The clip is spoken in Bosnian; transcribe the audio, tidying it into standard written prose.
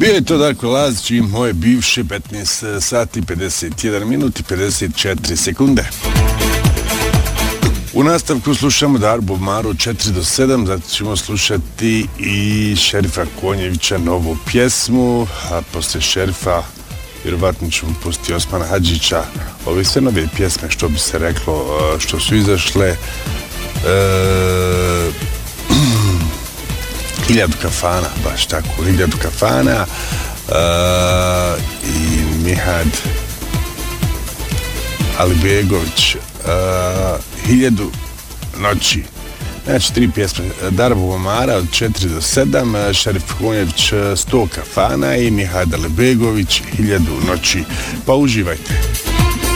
Bio je to dakle Lazić i moje bivše 15 sati 51 minut i 54 sekunde. U nastavku slušamo Darbu Maru 4 do 7, zato ćemo slušati i Šerifa Konjevića novu pjesmu, a posle Šerifa vjerovatno ćemo pustiti Osmana Hadžića, ove sve nove pjesme, što bi se reklo, što su izašle. 1000 kafana, baš tako, 1000 kafana i Mihad Alibegović 1000 noći. Znači 3 pjesme, Darbu Mara od 4 do 7, Šerif Konjević 100 kafana i Mihad Alibegović 1000 noći. Pa uživajte.